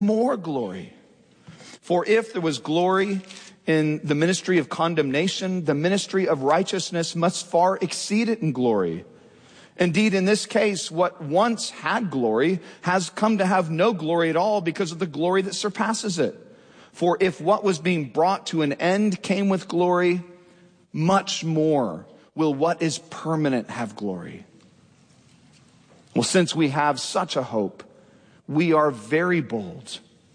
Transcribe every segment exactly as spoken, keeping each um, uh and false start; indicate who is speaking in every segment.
Speaker 1: more glory. For if there was glory in the ministry of condemnation, the ministry of righteousness must far exceed it in glory. Indeed, in this case, what once had glory has come to have no glory at all because of the glory that surpasses it. For if what was being brought to an end came with glory, much more will what is permanent have glory. Well, since we have such a hope, we are very bold.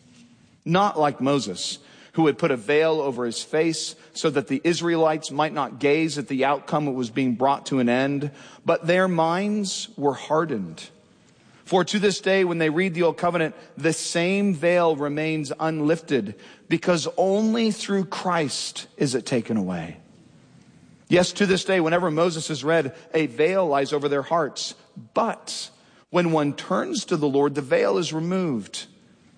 Speaker 1: Not like Moses, who had put a veil over his face so that the Israelites might not gaze at the outcome that was being brought to an end, but their minds were hardened. For to this day, when they read the Old Covenant, the same veil remains unlifted, because only through Christ is it taken away. Yes, to this day, whenever Moses is read, a veil lies over their hearts. But when one turns to the Lord, the veil is removed.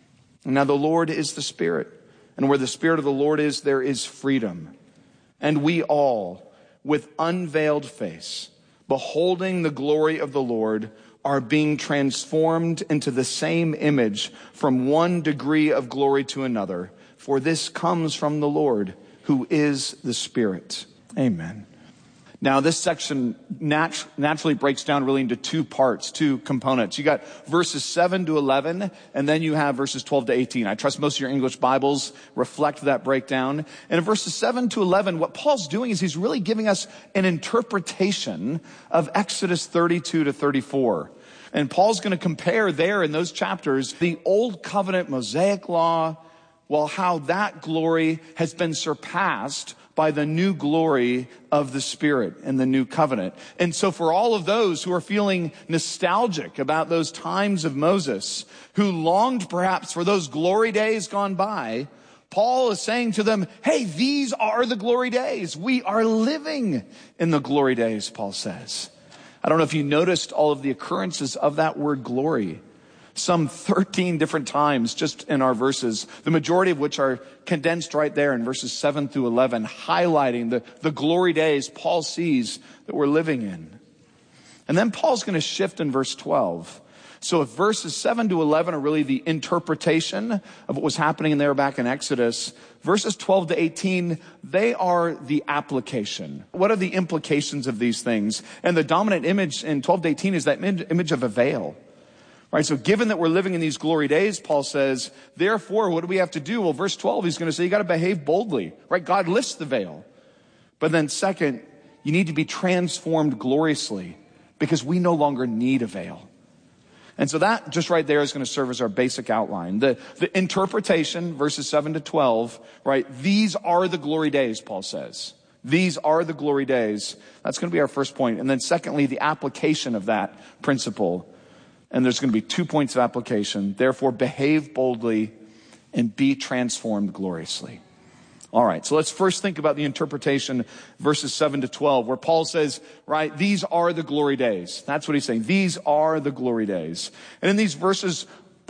Speaker 1: Now the Lord is the Spirit, and where the Spirit of the Lord is, there is freedom. And we all, with unveiled face, beholding the glory of the Lord, are being transformed into the same image from one degree of glory to another. For this comes from the Lord, who is the Spirit. Amen. Now, this section nat- naturally breaks down really into two parts, two components. You got verses seven to eleven, and then you have verses twelve to eighteen. I trust most of your English Bibles reflect that breakdown. And in verses seven to eleven, what Paul's doing is he's really giving us an interpretation of Exodus thirty-two to thirty-four. And Paul's going to compare there in those chapters the Old Covenant Mosaic Law, well, how that glory has been surpassed by the new glory of the Spirit and the new covenant. And so for all of those who are feeling nostalgic about those times of Moses, who longed perhaps for those glory days gone by, Paul is saying to them, hey, these are the glory days. We are living in the glory days, Paul says. I don't know if you noticed all of the occurrences of that word glory. Some thirteen different times just in our verses, the majority of which are condensed right there in verses seven through eleven, highlighting the, the glory days Paul sees that we're living in. And then Paul's going to shift in verse twelve. So if verses seven to eleven are really the interpretation of what was happening there back in Exodus, verses twelve to eighteen, they are the application. What are the implications of these things? And the dominant image in twelve to eighteen is that image of a veil. Right, so given that we're living in these glory days, Paul says, therefore, what do we have to do? Well, verse twelve, he's going to say, you got to behave boldly, right? God lifts the veil. But then second, you need to be transformed gloriously because we no longer need a veil. And so that just right there is going to serve as our basic outline. The, the interpretation, verses seven to twelve, right? These are the glory days, Paul says. These are the glory days. That's going to be our first point. And then secondly, the application of that principle. And there's going to be two points of application. Therefore, behave boldly and be transformed gloriously. All right, so let's first think about the interpretation, verses seven to twelve, where Paul says, right, these are the glory days. That's what he's saying. These are the glory days. And in these verses,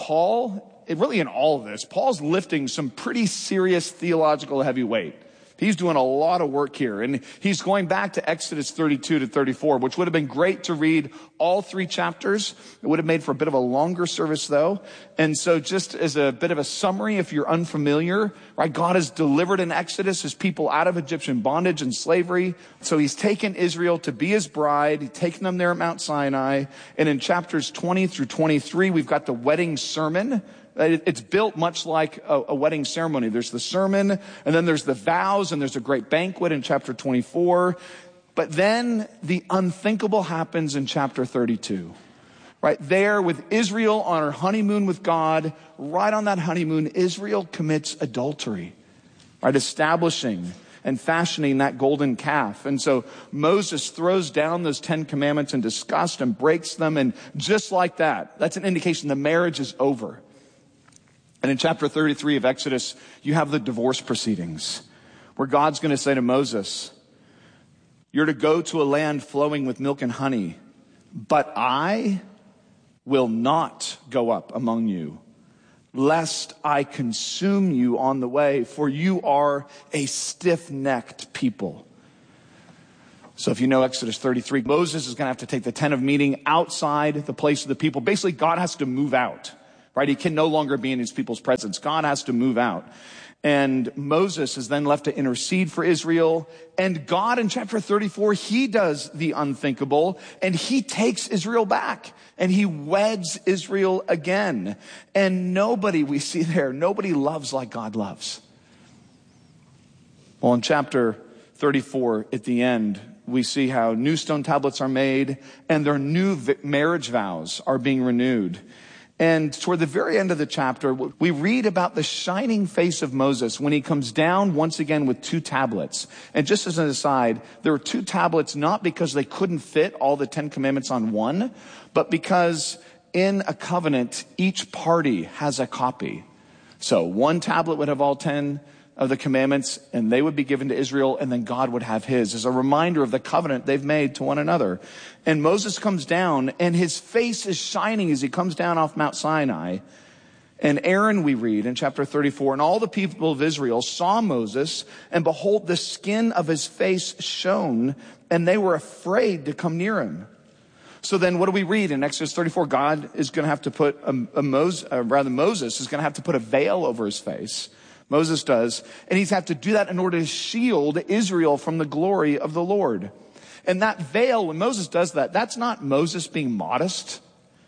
Speaker 1: Paul, really in all of this, Paul's lifting some pretty serious theological heavyweight. He's doing a lot of work here, and he's going back to Exodus thirty-two to thirty-four, which would have been great to read all three chapters. It would have made for a bit of a longer service, though. And so just as a bit of a summary, if you're unfamiliar, right, God has delivered in Exodus his people out of Egyptian bondage and slavery. So he's taken Israel to be his bride. He's taken them there at Mount Sinai. And in chapters twenty through twenty-three, we've got the wedding sermon. It's built much like a, a wedding ceremony. There's the sermon, and then there's the vows, and there's a great banquet in chapter twenty-four. But then the unthinkable happens in chapter thirty-two. Right there with Israel on her honeymoon with God, right on that honeymoon, Israel commits adultery, right? Establishing and fashioning that golden calf. And so Moses throws down those Ten Commandments in disgust and breaks them. And just like that, that's an indication the marriage is over. And in chapter thirty-three of Exodus, you have the divorce proceedings where God's going to say to Moses, you're to go to a land flowing with milk and honey, but I will not go up among you, lest I consume you on the way, for you are a stiff-necked people. So if you know Exodus thirty-three, Moses is going to have to take the tent of meeting outside the place of the people. Basically, God has to move out. right? He can no longer be in his people's presence. God has to move out. And Moses is then left to intercede for Israel. And God in chapter thirty-four, he does the unthinkable, and he takes Israel back, and he weds Israel again. And nobody, we see there, nobody loves like God loves. Well, in chapter thirty-four, at the end, we see how new stone tablets are made, and their new marriage vows are being renewed. And toward the very end of the chapter, we read about the shining face of Moses when he comes down once again with two tablets. And just as an aside, there were two tablets not because they couldn't fit all the Ten Commandments on one, but because in a covenant, each party has a copy. So one tablet would have all ten of the commandments, and they would be given to Israel, and then God would have his, as a reminder of the covenant they've made to one another. And Moses comes down, and his face is shining as he comes down off Mount Sinai. And Aaron, we read in chapter thirty-four, and all the people of Israel saw Moses, and behold, the skin of his face shone, and they were afraid to come near him. So then what do we read in Exodus thirty-four? God is going to have to put a, a Moses, uh, rather Moses is going to have to put a veil over his face. Moses does. And he's have to do that in order to shield Israel from the glory of the Lord. And that veil, when Moses does that, that's not Moses being modest.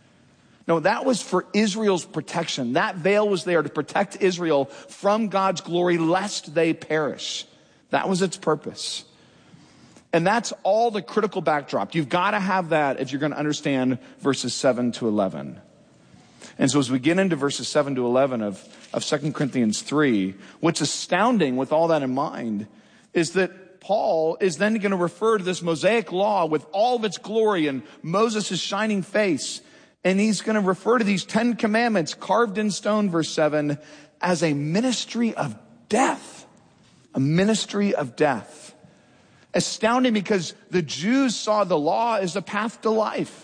Speaker 1: No, that was for Israel's protection. That veil was there to protect Israel from God's glory, lest they perish. That was its purpose. And that's all the critical backdrop. You've got to have that if you're going to understand verses seven to eleven. And so as we get into verses seven to eleven of, of Second Corinthians three, what's astounding with all that in mind is that Paul is then going to refer to this Mosaic law with all of its glory and Moses' shining face. And he's going to refer to these Ten Commandments carved in stone, verse seven, as a ministry of death. A ministry of death. Astounding because the Jews saw the law as a path to life.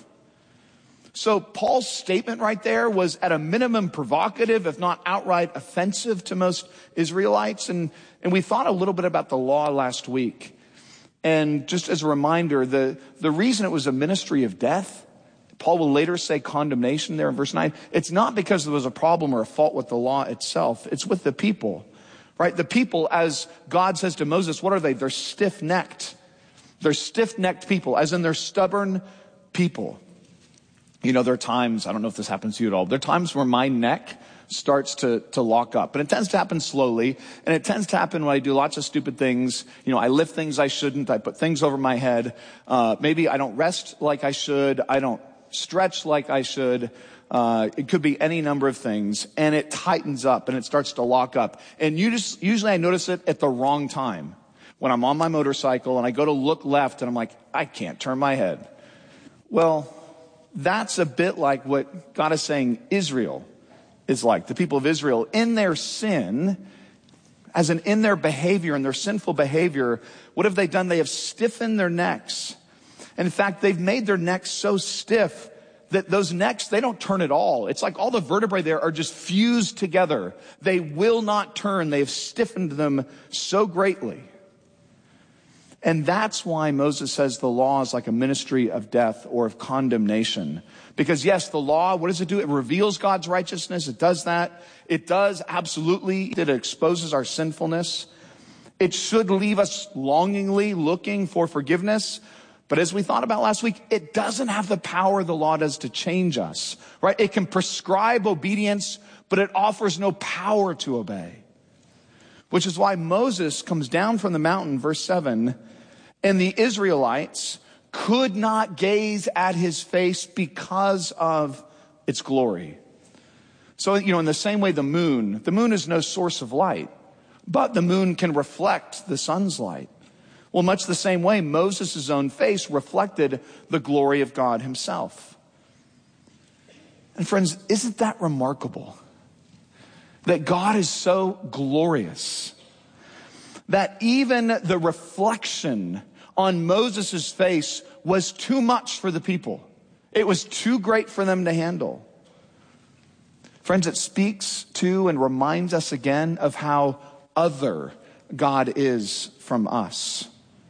Speaker 1: So Paul's statement right there was at a minimum provocative, if not outright offensive to most Israelites. And, and we thought a little bit about the law last week. And just as a reminder, the, the reason it was a ministry of death, Paul will later say condemnation there in verse nine. It's not because there was a problem or a fault with the law itself. It's with the people, right? The people, as God says to Moses, what are they? They're stiff-necked. They're stiff-necked people, as in they're stubborn people. You know, there are times, I don't know if this happens to you at all, there are times where my neck starts to, to lock up. But it tends to happen slowly, and it tends to happen when I do lots of stupid things. You know, I lift things I shouldn't, I put things over my head. Uh, maybe I don't rest like I should, I don't stretch like I should. Uh, it could be any number of things, and it tightens up, and it starts to lock up. And you just, usually I notice it at the wrong time. When I'm on my motorcycle, and I go to look left, and I'm like, I can't turn my head. Well, that's a bit like what God is saying Israel is like. The people of Israel, in their sin, as in in their behavior, in their sinful behavior, what have they done? They have stiffened their necks. And in fact, they've made their necks so stiff that those necks, they don't turn at all. It's like all the vertebrae there are just fused together. They will not turn. They have stiffened them so greatly. And that's why Moses says the law is like a ministry of death or of condemnation. Because yes, the law, what does it do? It reveals God's righteousness. It does that. It does absolutely. It exposes our sinfulness. It should leave us longingly looking for forgiveness. But as we thought about last week, it doesn't have the power the law does to change us, right? It can prescribe obedience, but it offers no power to obey. Which is why Moses comes down from the mountain, verse seven, and the Israelites could not gaze at his face because of its glory. So, you know, in the same way the moon, the moon is no source of light, but the moon can reflect the sun's light. Well, much the same way, Moses' own face reflected the glory of God himself. And friends, isn't that remarkable? That God is so glorious that even the reflection on Moses' face was too much for the people. It was too great for them to handle. Friends, it speaks to and reminds us again of how other God is from us.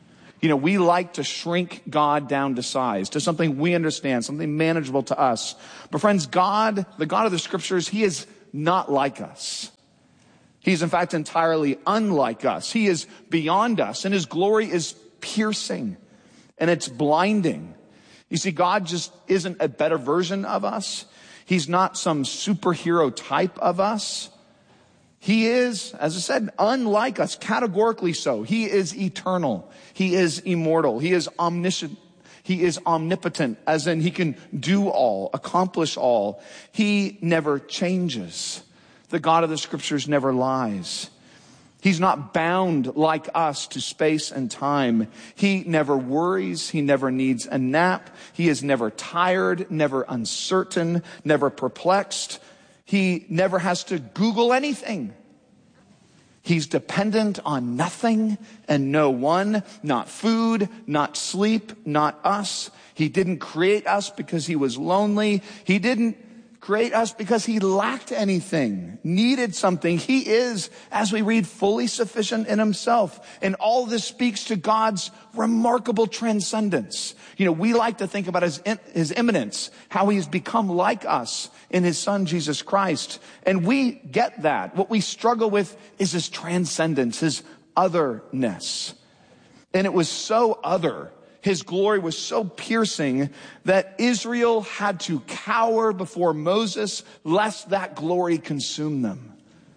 Speaker 1: You know, we like to shrink God down to size, to something we understand, something manageable to us. But friends, God, the God of the scriptures, he is not like us. He's in fact entirely unlike us. He is beyond us, and his glory is piercing and it's blinding. You see, God just isn't a better version of us. He's not some superhero type of us. He is, as I said, unlike us, categorically so. He is eternal. He is immortal. He is omniscient. He is omnipotent, as in he can do all, accomplish all. He never changes. The God of the scriptures never lies. He's not bound like us to space and time. He never worries. He never needs a nap. He is never tired, never uncertain, never perplexed. He never has to Google anything. He's dependent on nothing and no one, not food, not sleep, not us. He didn't create us because he was lonely. He didn't create us because he lacked anything, needed something. He is, as we read, fully sufficient in himself. And all this speaks to God's remarkable transcendence. You know, we like to think about his, his immanence, how he's become like us in his son, Jesus Christ. And we get that. What we struggle with is his transcendence, his otherness. And it was so other. His glory was so piercing that Israel had to cower before Moses lest that glory consume them.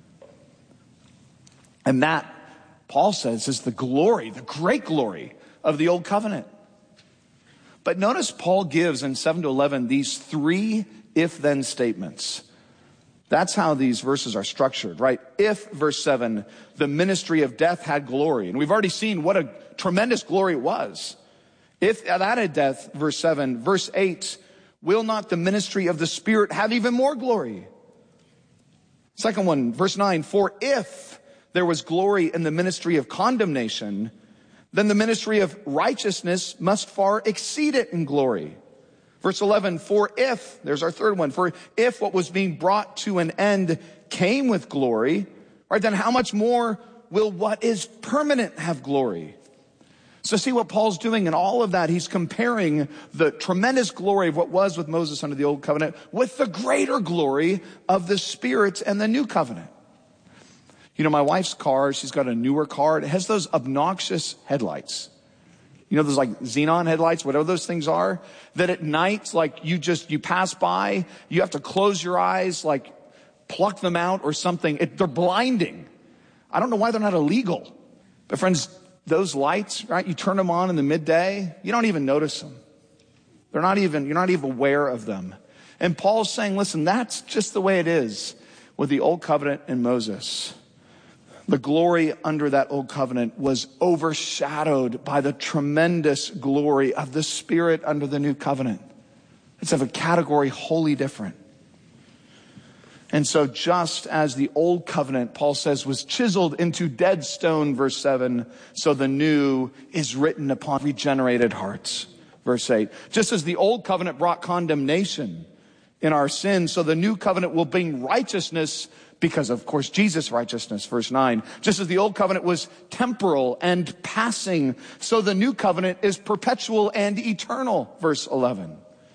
Speaker 1: And that, Paul says, is the glory, the great glory of the old covenant. But notice Paul gives in seven to eleven these three if-then statements. That's how these verses are structured, right? If, verse seven, the ministry of death had glory. And we've already seen what a tremendous glory it was. If that had death, verse seven, verse eight, will not the ministry of the Spirit have even more glory? Second one, verse nine, for if there was glory in the ministry of condemnation, then the ministry of righteousness must far exceed it in glory. Verse eleven, for if, there's our third one, for if what was being brought to an end came with glory, right, then how much more will what is permanent have glory? So see what Paul's doing in all of that. He's comparing the tremendous glory of what was with Moses under the old covenant with the greater glory of the Spirit and the new covenant. You know, my wife's car, she's got a newer car. It has those obnoxious headlights. You know, those like xenon headlights, whatever those things are, that at night, like you just, you pass by, you have to close your eyes, like pluck them out or something. It, they're blinding. I don't know why they're not illegal. But friends, those lights, right? You turn them on in the midday, you don't even notice them. They're not even, you're not even aware of them. And Paul's saying, listen, that's just the way it is with the old covenant and Moses. The glory under that old covenant was overshadowed by the tremendous glory of the Spirit under the new covenant. It's of a category wholly different. And so just as the old covenant, Paul says, was chiseled into dead stone, verse seven, so the new is written upon regenerated hearts, verse eight. Just as the old covenant brought condemnation in our sins, so the new covenant will bring righteousness because, of course, Jesus' righteousness, verse nine. Just as the old covenant was temporal and passing, so the new covenant is perpetual and eternal, verse eleven.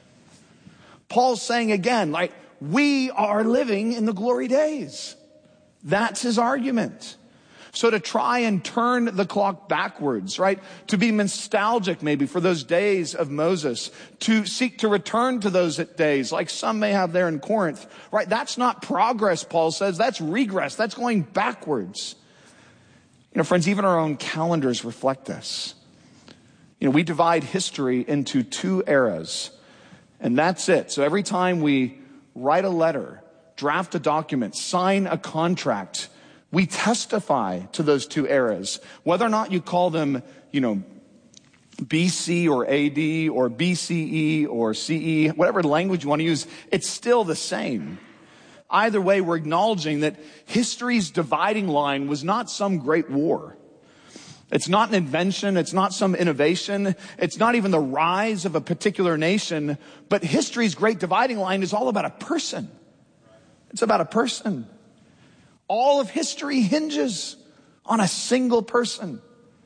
Speaker 1: Paul's saying again, like, we are living in the glory days. That's his argument. So to try and turn the clock backwards, right? To be nostalgic maybe for those days of Moses, to seek to return to those days like some may have there in Corinth, right? That's not progress, Paul says. That's regress. That's going backwards. You know, friends, even our own calendars reflect this. You know, we divide history into two eras, and that's it. So every time we write a letter, draft a document, sign a contract, we testify to those two eras. Whether or not you call them, you know, B C or A D or B C E or C E, whatever language you want to use, it's still the same. Either way, we're acknowledging that history's dividing line was not some great war. It's not an invention. It's not some innovation. It's not even the rise of a particular nation. But history's great dividing line is all about a person. It's about a person. All of history hinges on a single person.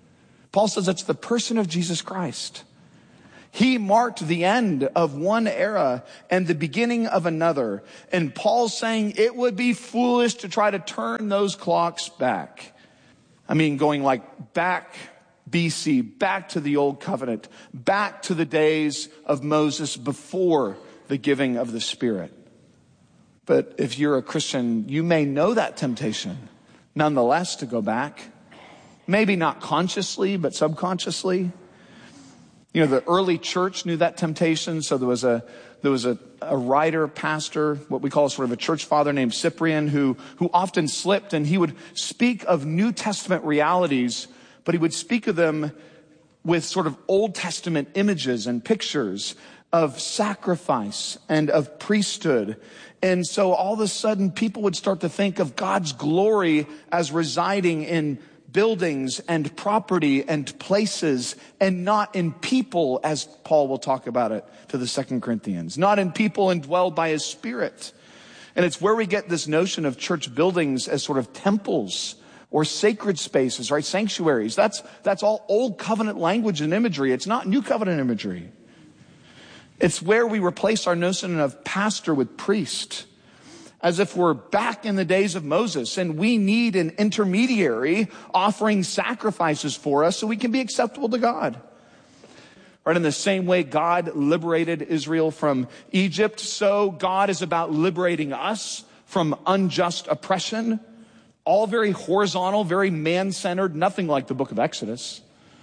Speaker 1: Paul says it's the person of Jesus Christ. He marked the end of one era and the beginning of another. And Paul's saying it would be foolish to try to turn those clocks back. I mean, going like back B C, back to the old covenant, back to the days of Moses before the giving of the Spirit. But if you're a Christian, you may know that temptation, nonetheless, to go back. Maybe not consciously, but subconsciously. You know, the early church knew that temptation. So there was a there was a, a writer, pastor, what we call sort of a church father named Cyprian, who who often slipped, and he would speak of New Testament realities, but he would speak of them with sort of Old Testament images and pictures of sacrifice and of priesthood. And so all of a sudden, people would start to think of God's glory as residing in buildings and property and places, and not in people, as Paul will talk about it to the Second Corinthians. Not in people indwelled by his Spirit. And it's where we get this notion of church buildings as sort of temples or sacred spaces, right? Sanctuaries. That's, that's all old covenant language and imagery. It's not new covenant imagery. It's where we replace our notion of pastor with priest, as if we're back in the days of Moses and we need an intermediary offering sacrifices for us so we can be acceptable to God. Right? In the same way God liberated Israel from Egypt, so God is about liberating us from unjust oppression. All very horizontal, very man-centered, nothing like the book of Exodus.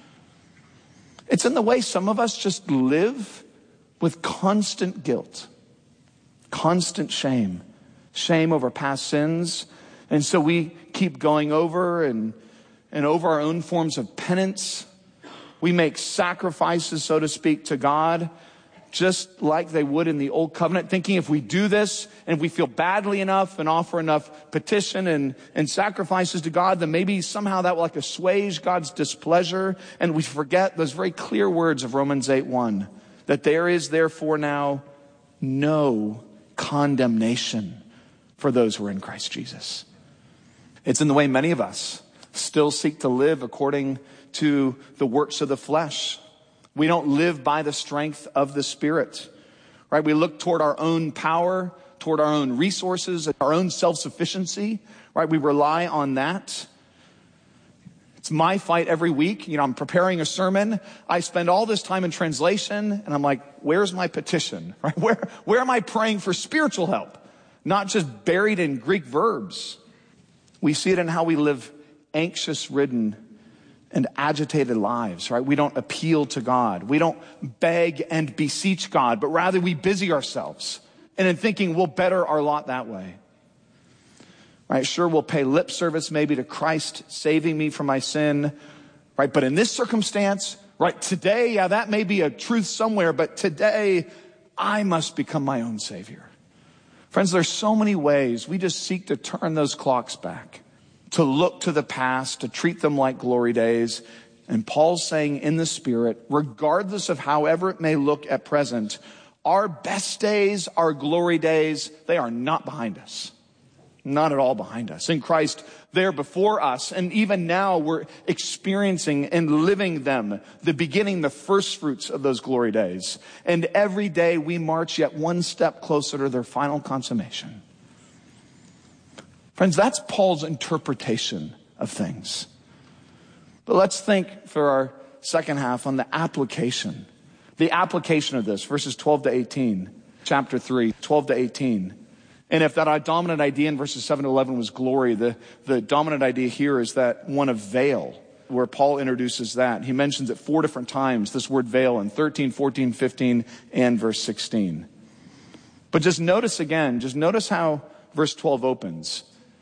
Speaker 1: It's in the way some of us just live with constant guilt, constant shame. Shame over past sins. And so we keep going over and, and over our own forms of penance. We make sacrifices, so to speak, to God, just like they would in the old covenant, thinking if we do this and if we feel badly enough and offer enough petition and, and sacrifices to God, then maybe somehow that will like assuage God's displeasure. And we forget those very clear words of Romans eight one, that there is therefore now no condemnation for those who are in Christ Jesus. It's in the way many of us still seek to live according to the works of the flesh. We don't live by the strength of the Spirit, right? We look toward our own power, toward our own resources, our own self-sufficiency, right? We rely on that. It's my fight every week. You know, I'm preparing a sermon. I spend all this time in translation, and I'm like, where's my petition, right? Where, where am I praying for spiritual help? Not just buried in Greek verbs. We see it in how we live anxious-ridden and agitated lives, right? We don't appeal to God. We don't beg and beseech God, but rather we busy ourselves. And in thinking we'll better our lot that way. Right? Sure, we'll pay lip service maybe to Christ saving me from my sin. Right? But in this circumstance, right, today, yeah, that may be a truth somewhere, but today I must become my own Savior. Friends, there's so many ways we just seek to turn those clocks back, to look to the past, to treat them like glory days. And Paul's saying in the Spirit, regardless of however it may look at present, our best days, our glory days, they are not behind us. Not at all behind us. In Christ, they're before us. And even now we're experiencing and living them, the beginning, the first fruits of those glory days. And every day we march yet one step closer to their final consummation. Friends, that's Paul's interpretation of things. But let's think for our second half on the application. The application of this, verses twelve to eighteen, chapter three, twelve to eighteen. And if that dominant idea in verses seven to eleven was glory, the, the dominant idea here is that one of veil, where Paul introduces that. He mentions it four different times, this word veil, in thirteen, fourteen, fifteen, and verse sixteen. But just notice again, just notice how verse twelve opens.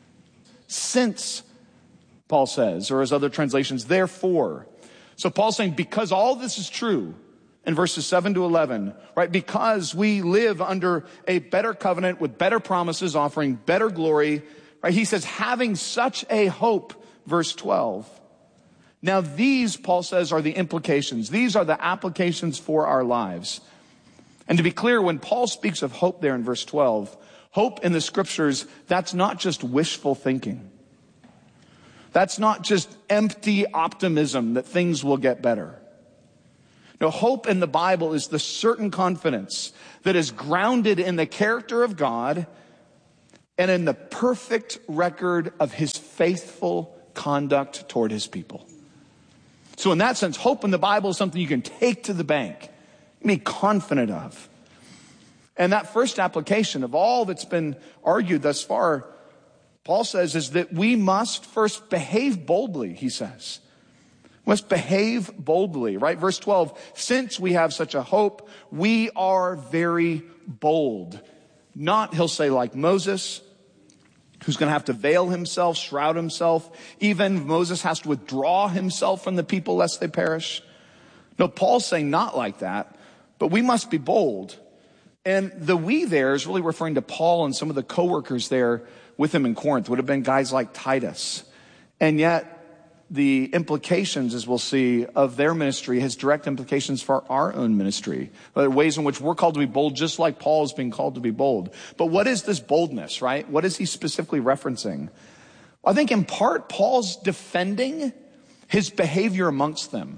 Speaker 1: Since, Paul says, or as other translations, therefore. So Paul's saying, because all this is true, in verses seven to eleven, right? Because we live under a better covenant with better promises, offering better glory, right? He says, having such a hope, verse twelve. Now these, Paul says, are the implications. These are the applications for our lives. And to be clear, when Paul speaks of hope there in verse twelve, hope in the scriptures, that's not just wishful thinking. That's not just empty optimism that things will get better. No, hope in the Bible is the certain confidence that is grounded in the character of God and in the perfect record of his faithful conduct toward his people. So in that sense, hope in the Bible is something you can take to the bank, you can be confident of. And that first application of all that's been argued thus far, Paul says, is that we must first behave boldly, he says. We must behave boldly, right? Verse twelve, since we have such a hope, we are very bold. Not, he'll say, like Moses, who's going to have to veil himself, shroud himself. Even Moses has to withdraw himself from the people lest they perish. No, Paul's saying not like that, but we must be bold. And the we there is really referring to Paul and some of the co-workers there with him in Corinth. Would have been guys like Titus. And yet the implications, as we'll see, of their ministry has direct implications for our own ministry. There are ways in which we're called to be bold, just like Paul is being called to be bold. But what is this boldness, right? What is he specifically referencing? I think in part, Paul's defending his behavior amongst them.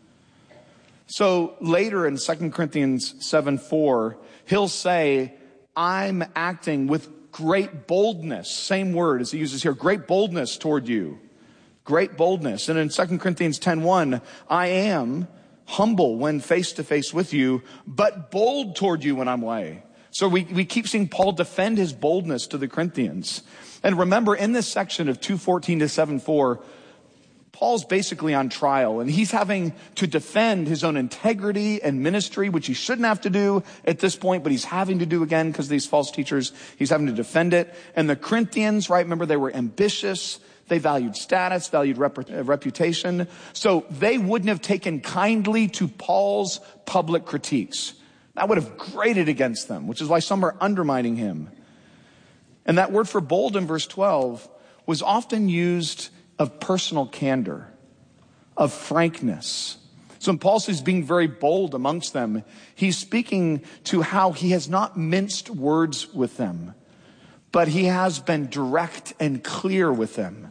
Speaker 1: So later in Second Corinthians seven four, he'll say, I'm acting with great boldness. Same word as he uses here, great boldness toward you. Great boldness. And in Second Corinthians ten one, I am humble when face to face with you, but bold toward you when I'm away. So we, we keep seeing Paul defend his boldness to the Corinthians. And remember, in this section of two fourteen to seven four, Paul's basically on trial, and he's having to defend his own integrity and ministry, which he shouldn't have to do at this point, but he's having to do again because of these false teachers. He's having to defend it. And the Corinthians, right, remember, they were ambitious. They valued status, valued rep- reputation. So they wouldn't have taken kindly to Paul's public critiques. That would have grated against them, which is why some are undermining him. And that word for bold in verse twelve was often used of personal candor, of frankness. So when Paul says being very bold amongst them, he's speaking to how he has not minced words with them, but he has been direct and clear with them.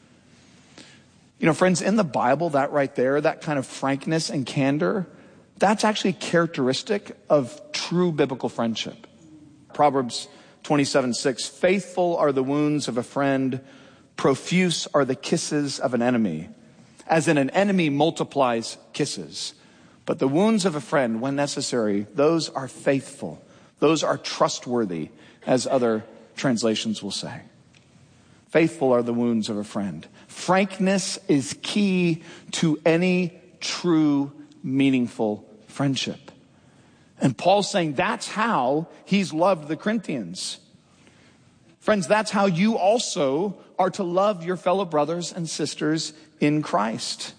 Speaker 1: You know, friends, in the Bible, that right there, that kind of frankness and candor, that's actually characteristic of true biblical friendship. Proverbs twenty-seven six, faithful are the wounds of a friend, profuse are the kisses of an enemy. As in, an enemy multiplies kisses, but the wounds of a friend, when necessary, those are faithful. Those are trustworthy, as other translations will say. Faithful are the wounds of a friend. Frankness is key to any true, meaningful friendship. And Paul's saying that's how he's loved the Corinthians. Friends, that's how you also are to love your fellow brothers and sisters in Christ.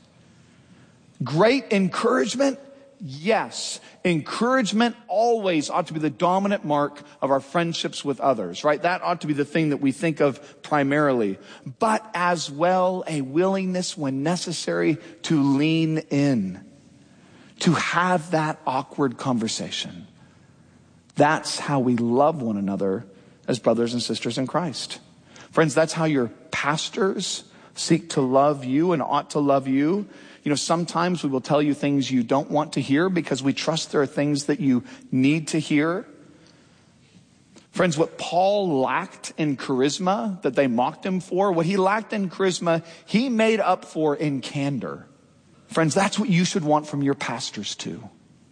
Speaker 1: Great encouragement? Yes. Encouragement always ought to be the dominant mark of our friendships with others, right? That ought to be the thing that we think of primarily. But as well, a willingness when necessary to lean in, to have that awkward conversation. That's how we love one another as brothers and sisters in Christ. Friends, that's how your pastors seek to love you and ought to love you. You know, sometimes we will tell you things you don't want to hear because we trust there are things that you need to hear. Friends, what Paul lacked in charisma that they mocked him for, what he lacked in charisma, he made up for in candor. Friends, that's what you should want from your pastors too.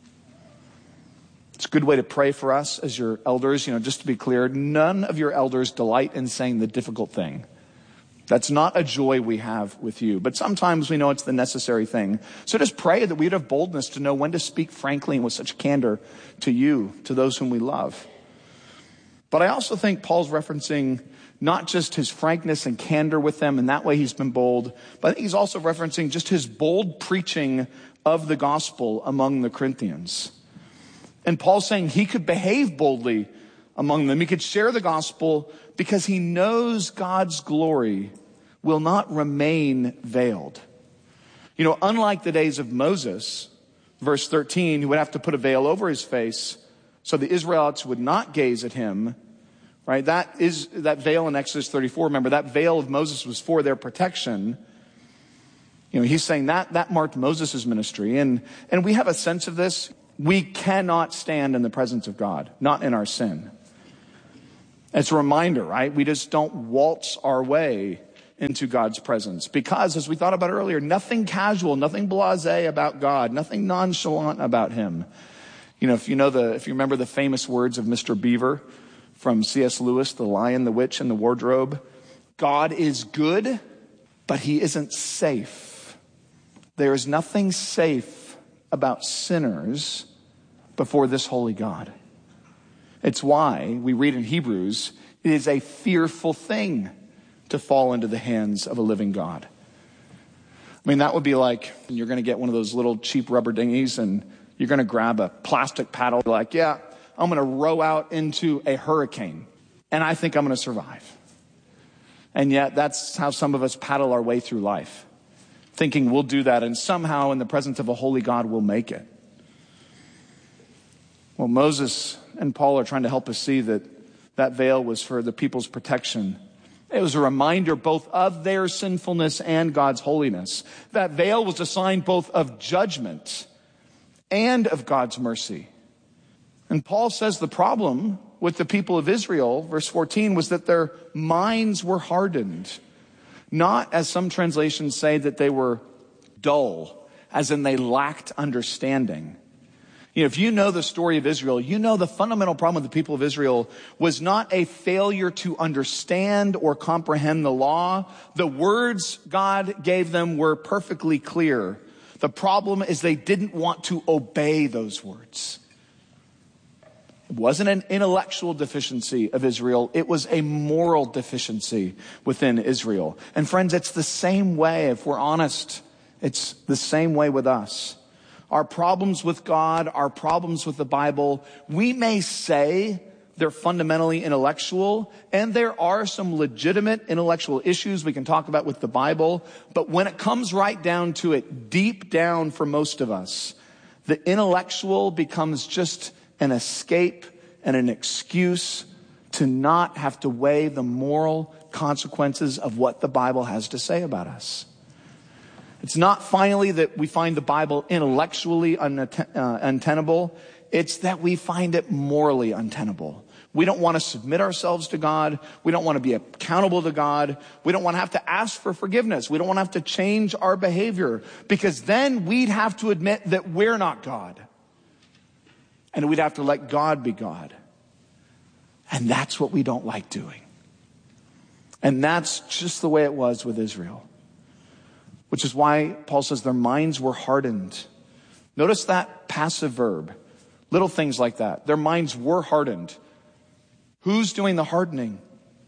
Speaker 1: It's a good way to pray for us as your elders. You know, just to be clear, none of your elders delight in saying the difficult thing. That's not a joy we have with you. But sometimes we know it's the necessary thing. So just pray that we'd have boldness to know when to speak frankly and with such candor to you, to those whom we love. But I also think Paul's referencing not just his frankness and candor with them, and that way he's been bold, but I think he's also referencing just his bold preaching of the gospel among the Corinthians. And Paul's saying he could behave boldly among them. He could share the gospel because he knows God's glory will not remain veiled. You know, unlike the days of Moses, verse thirteen, who would have to put a veil over his face so the Israelites would not gaze at him right? That is, that veil in Exodus thirty-four, remember, that veil of Moses was for their protection. You know, he's saying that, that marked Moses' ministry. And, and we have a sense of this. We cannot stand in the presence of God, not in our sin. It's a reminder, right? We just don't waltz our way into God's presence. Because, as we thought about earlier, nothing casual, nothing blasé about God, nothing nonchalant about him. You know, if you know the, if you remember the famous words of Mister Beaver from C S Lewis, The Lion, the Witch, and the Wardrobe, God is good, but he isn't safe. There is nothing safe about sinners before this holy God. It's why we read in Hebrews, it is a fearful thing to fall into the hands of a living God. I mean, that would be like you're going to get one of those little cheap rubber dinghies and you're going to grab a plastic paddle like, yeah, I'm going to row out into a hurricane and I think I'm going to survive. And yet that's how some of us paddle our way through life, thinking we'll do that and somehow in the presence of a holy God we'll make it. Well, Moses and Paul are trying to help us see that that veil was for the people's protection. It was a reminder both of their sinfulness and God's holiness. That veil was a sign both of judgment and of God's mercy. And Paul says the problem with the people of Israel, verse fourteen, was that their minds were hardened. Not, as some translations say, that they were dull, as in they lacked understanding. You know, if you know the story of Israel, you know the fundamental problem with the people of Israel was not a failure to understand or comprehend the law. The words God gave them were perfectly clear. The problem is they didn't want to obey those words. It wasn't an intellectual deficiency of Israel. It was a moral deficiency within Israel. And friends, it's the same way, if we're honest, it's the same way with us. Our problems with God, our problems with the Bible, we may say they're fundamentally intellectual, and there are some legitimate intellectual issues we can talk about with the Bible, but when it comes right down to it, deep down for most of us, the intellectual becomes just an escape and an excuse to not have to weigh the moral consequences of what the Bible has to say about us. It's not finally that we find the Bible intellectually unatten- uh, untenable. It's that we find it morally untenable. We don't want to submit ourselves to God. We don't want to be accountable to God. We don't want to have to ask for forgiveness. We don't want to have to change our behavior, because then we'd have to admit that we're not God. And we'd have to let God be God. And that's what we don't like doing. And that's just the way it was with Israel. Which is why Paul says their minds were hardened. Notice that passive verb. Little things like that. Their minds were hardened. Who's doing the hardening?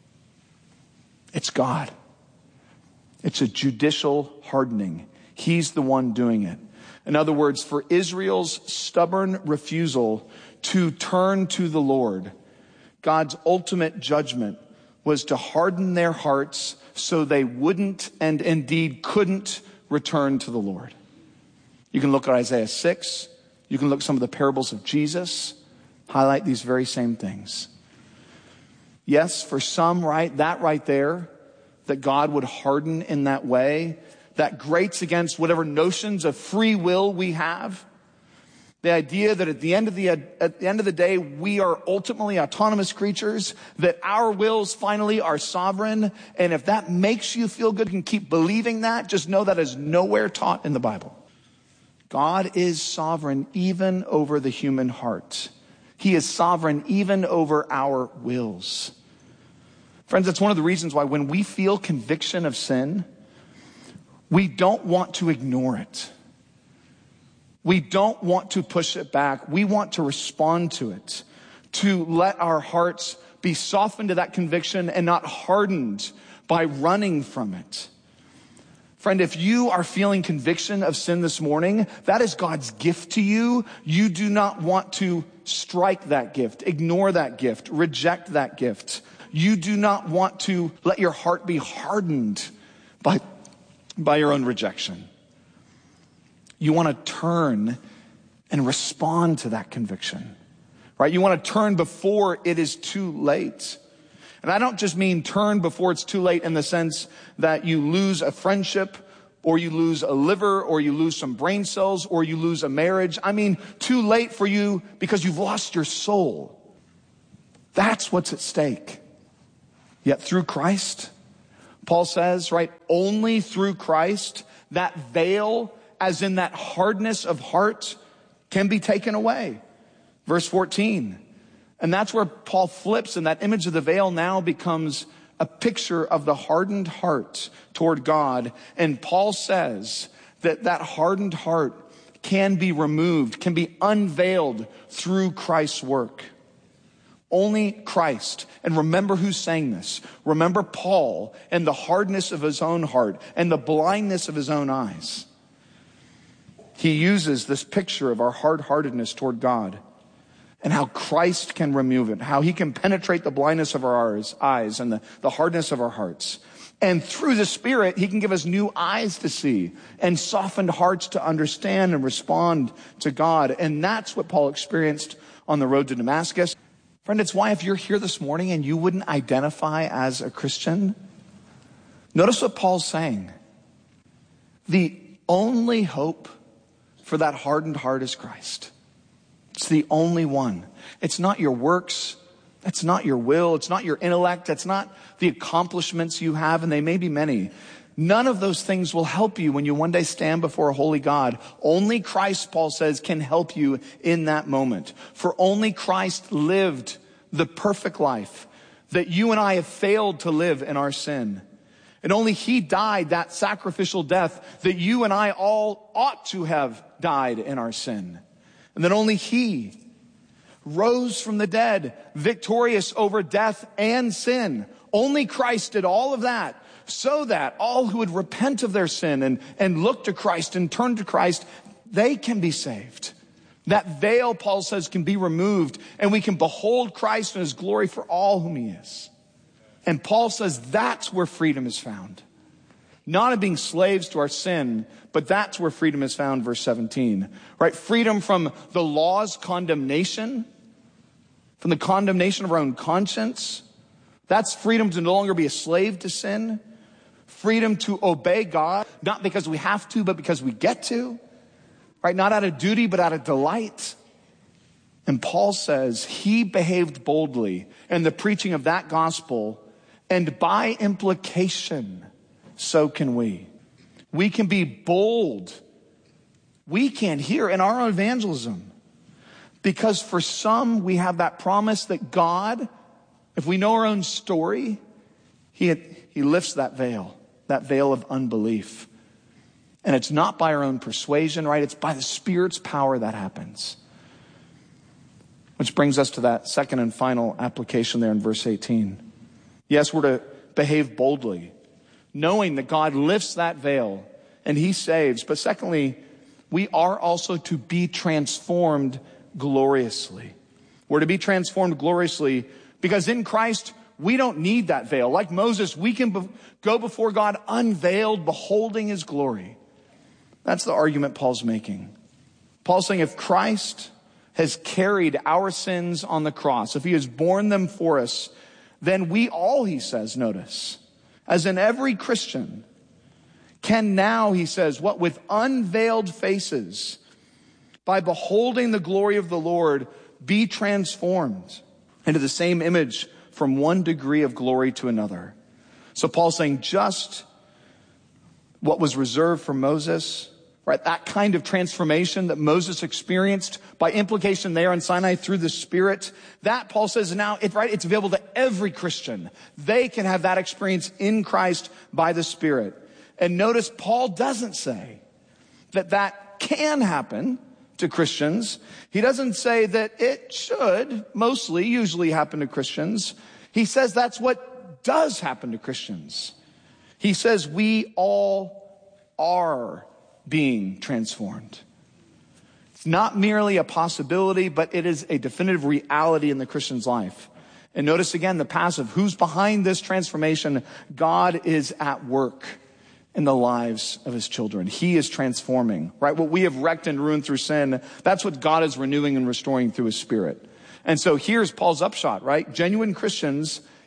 Speaker 1: It's God. It's a judicial hardening. He's the one doing it. In other words, for Israel's stubborn refusal to turn to the Lord, God's ultimate judgment was to harden their hearts so they wouldn't and indeed couldn't return to the Lord. You can look at Isaiah six. You can look at some of the parables of Jesus, highlight these very same things. Yes, for some, right, that right there, that God would harden in that way, that grates against whatever notions of free will we have. The idea that at the end of the at the end of the day, we are ultimately autonomous creatures, that our wills finally are sovereign. And if that makes you feel good, you can keep believing that. Just know that is nowhere taught in the Bible. God is sovereign even over the human heart. He is sovereign even over our wills. Friends, that's one of the reasons why when we feel conviction of sin, we don't want to ignore it. We don't want to push it back. We want to respond to it, to let our hearts be softened to that conviction and not hardened by running from it. Friend, if you are feeling conviction of sin this morning, that is God's gift to you. You do not want to strike that gift, ignore that gift, reject that gift. You do not want to let your heart be hardened by, by your own rejection. You want to turn and respond to that conviction, right? You want to turn before it is too late. And I don't just mean turn before it's too late in the sense that you lose a friendship, or you lose a liver, or you lose some brain cells, or you lose a marriage. I mean, too late for you because you've lost your soul. That's what's at stake. Yet through Christ, Paul says, right, only through Christ, that veil, as in that hardness of heart, can be taken away. Verse fourteen. And that's where Paul flips, and that image of the veil now becomes a picture of the hardened heart toward God. And Paul says that that hardened heart can be removed, can be unveiled through Christ's work. Only Christ. And remember who's saying this. Remember Paul and the hardness of his own heart and the blindness of his own eyes. He uses this picture of our hard-heartedness toward God and how Christ can remove it, how he can penetrate the blindness of our eyes and the, the hardness of our hearts. And through the Spirit, he can give us new eyes to see and softened hearts to understand and respond to God. And that's what Paul experienced on the road to Damascus. Friend, it's why if you're here this morning and you wouldn't identify as a Christian, notice what Paul's saying. The only hope for that hardened heart is Christ. It's the only one. It's not your works. It's not your will. It's not your intellect. It's not the accomplishments you have, and they may be many. None of those things will help you when you one day stand before a holy God. Only Christ, Paul says, can help you in that moment. For only Christ lived the perfect life that you and I have failed to live in our sin. And only he died that sacrificial death that you and I all ought to have died in our sin. And that only he rose from the dead, victorious over death and sin. Only Christ did all of that so that all who would repent of their sin and, and look to Christ and turn to Christ, they can be saved. That veil, Paul says, can be removed and we can behold Christ in his glory for all whom he is. And Paul says that's where freedom is found. Not in being slaves to our sin, but that's where freedom is found, verse seventeen. Right? Freedom from the law's condemnation, from the condemnation of our own conscience. That's freedom to no longer be a slave to sin. Freedom to obey God, not because we have to, but because we get to. Right? Not out of duty, but out of delight. And Paul says he behaved boldly in the preaching of that gospel, and by implication, so can we. We can be bold. We can here in our own evangelism. Because for some, we have that promise that God, if we know our own story, he, he lifts that veil, that veil of unbelief. And it's not by our own persuasion, right? It's by the Spirit's power that happens. Which brings us to that second and final application there in verse eighteen. Yes, we're to behave boldly, knowing that God lifts that veil and he saves. But secondly, we are also to be transformed gloriously. We're to be transformed gloriously because in Christ, we don't need that veil. Like Moses, we can be- go before God unveiled, beholding his glory. That's the argument Paul's making. Paul's saying if Christ has carried our sins on the cross, if he has borne them for us, then we all, he says, notice, as in every Christian, can now, he says, what with unveiled faces, by beholding the glory of the Lord, be transformed into the same image from one degree of glory to another. So Paul's saying just what was reserved for Moses, right? That kind of transformation that Moses experienced by implication there on Sinai through the Spirit, that Paul says now, it, right, it's available to every Christian. They can have that experience in Christ by the Spirit. And notice Paul doesn't say that that can happen to Christians. He doesn't say that it should mostly, usually happen to Christians. He says that's what does happen to Christians. He says we all are being transformed. It's not merely a possibility, but it is a definitive reality in the Christian's life. And notice again the passive. Who's behind this transformation? God is at work in the lives of his children. He is transforming, right? What we have wrecked and ruined through sin, that's what God is renewing and restoring through his Spirit. And so here's Paul's upshot, right? Genuine Christians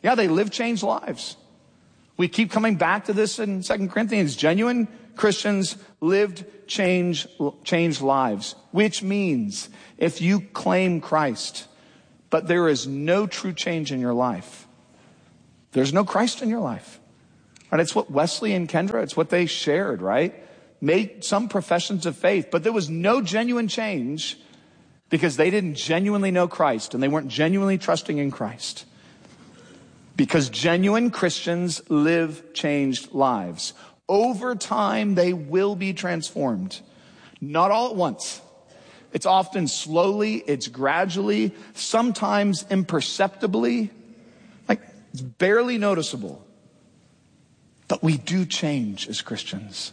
Speaker 1: Yeah, they live changed lives. We keep coming back to this in Second Corinthians. Genuine Christians lived change, changed lives, which means if you claim Christ, but there is no true change in your life, there's no Christ in your life. Right? It's what Wesley and Kendra, it's what they shared, right? Made some professions of faith, but there was no genuine change because they didn't genuinely know Christ and they weren't genuinely trusting in Christ. Because genuine Christians live changed lives. Over time, they will be transformed. Not all at once. It's often slowly, it's gradually, sometimes imperceptibly, like it's barely noticeable. But we do change as Christians.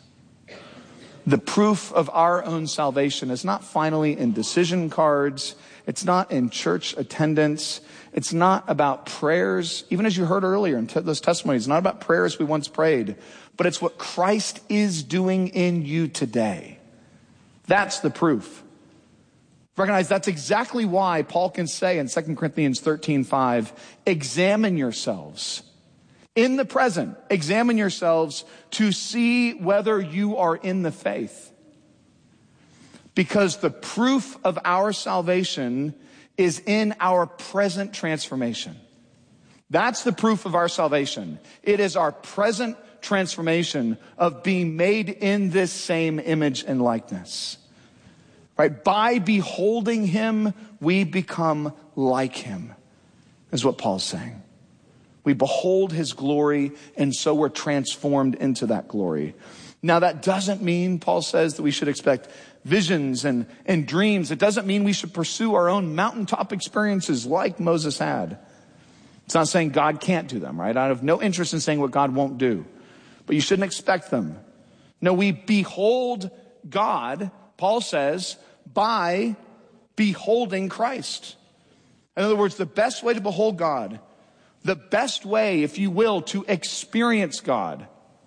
Speaker 1: The proof of our own salvation is not finally in decision cards. It's not in church attendance. It's not about prayers, even as you heard earlier in t- those testimonies, it's not about prayers we once prayed, but it's what Christ is doing in you today. That's the proof. Recognize that's exactly why Paul can say in Second Corinthians thirteen five, examine yourselves. In the present, examine yourselves to see whether you are in the faith. Because the proof of our salvation is in our present transformation. That's the proof of our salvation. It is our present transformation of being made in this same image and likeness. Right? By beholding him, we become like him, is what Paul's saying. We behold his glory, and so we're transformed into that glory. Now, that doesn't mean, Paul says, that we should expect visions and, and dreams. It doesn't mean we should pursue our own mountaintop experiences like Moses had. It's not saying God can't do them, right? I have no interest in saying what God won't do. But you shouldn't expect them. No, we behold God, Paul says, by beholding Christ. In other words, the best way to behold God, the best way, if you will, to experience God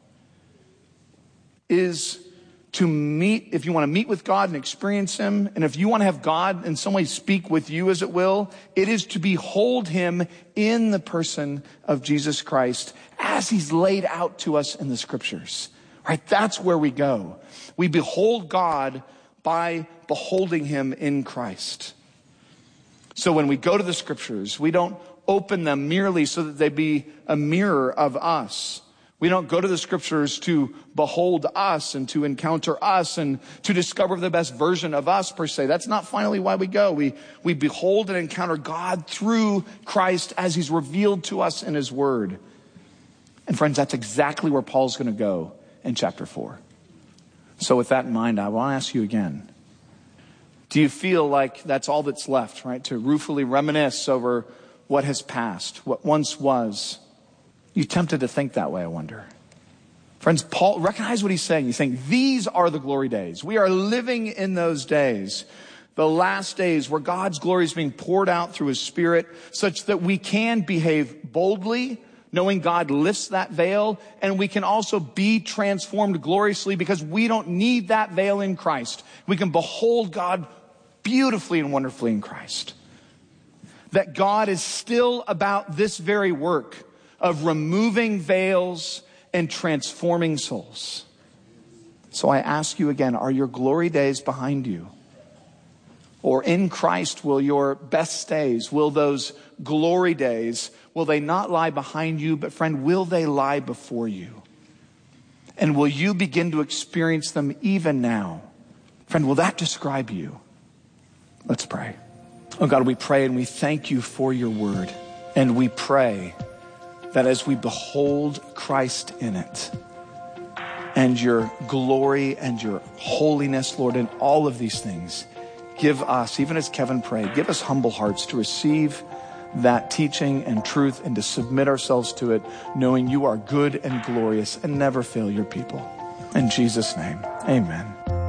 Speaker 1: is to meet, if you want to meet with God and experience him, and if you want to have God in some way speak with you as it will, it is to behold him in the person of Jesus Christ as he's laid out to us in the scriptures. Right? That's where we go. We behold God by beholding him in Christ. So when we go to the scriptures, we don't open them merely so that they be a mirror of us. We don't go to the scriptures to behold us and to encounter us and to discover the best version of us per se. That's not finally why we go. We, we behold and encounter God through Christ as he's revealed to us in his word. And friends, that's exactly where Paul's going to go in chapter four. So with that in mind, I want to ask you again, do you feel like that's all that's left, right? To ruefully reminisce over what has passed, what once was. You tempted to think that way, I wonder. Friends, Paul, recognize what he's saying. He's saying, these are the glory days. We are living in those days, the last days where God's glory is being poured out through his Spirit such that we can behave boldly, knowing God lifts that veil, and we can also be transformed gloriously because we don't need that veil in Christ. We can behold God beautifully and wonderfully in Christ. That God is still about this very work of removing veils and transforming souls. So I ask you again, are your glory days behind you? Or in Christ will your best days, will those glory days, will they not lie behind you, but friend, will they lie before you? And will you begin to experience them even now? Friend, will that describe you? Let's pray. Oh God, we pray and we thank you for your word. And we pray that as we behold Christ in it and your glory and your holiness, Lord, in all of these things, give us, even as Kevin prayed, give us humble hearts to receive that teaching and truth and to submit ourselves to it, knowing you are good and glorious and never fail your people. In Jesus' name, amen.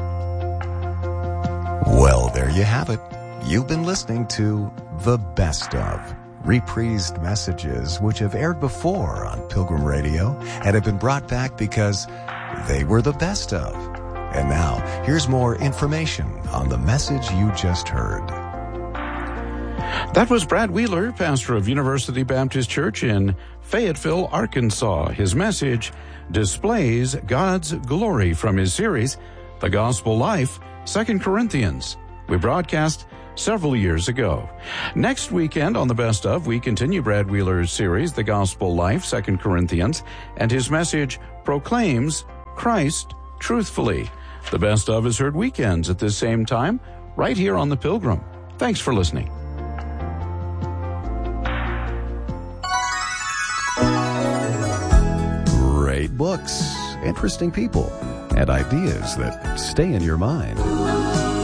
Speaker 2: Well, there you have it. You've been listening to The Best Of, reprised messages which have aired before on Pilgrim Radio and have been brought back because they were the best of. And now, here's more information on the message you just heard.
Speaker 3: That was Brad Wheeler, pastor of University Baptist Church in Fayetteville, Arkansas. His message displays God's glory from his series, The Gospel Life, Second Corinthians. We broadcast several years ago. Next weekend on The Best Of, we continue Brad Wheeler's series, The Gospel Life, Second Corinthians, and his message proclaims Christ truthfully. The Best Of is heard weekends at this same time, right here on The Pilgrim. Thanks for listening.
Speaker 2: Great books, interesting people, and ideas that stay in your mind.